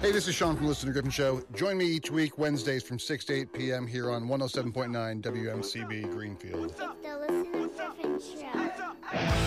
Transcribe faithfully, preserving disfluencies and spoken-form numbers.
Hey, this is Sean from Listener Griffin Show. Join me each week, Wednesdays from six to eight p.m. here on one oh seven point nine W M C B Greenfield. It's the Listener Griffin Show.